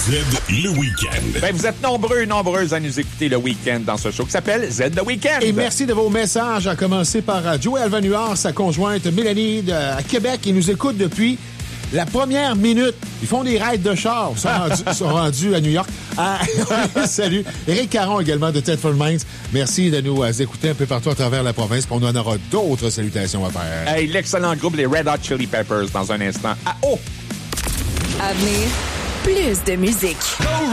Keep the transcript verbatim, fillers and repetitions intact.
Z le week-end. Ben, vous êtes nombreux et nombreuses à nous écouter le week-end dans ce show qui s'appelle Z le week-end. Et merci de vos messages, à commencer par euh, Joey Alvanuard, sa conjointe Mélanie de, à Québec, qui nous écoute depuis la première minute. Ils font des raids de char. Ils sont rendus, ils sont rendus à New York. Ah, salut. Éric Caron également de Thetford Mines. Merci de nous euh, écouter un peu partout à travers la province. On en aura d'autres salutations à faire. Hey, l'excellent groupe, les Red Hot Chili Peppers, dans un instant. Ah, oh! À venir, plus de musique.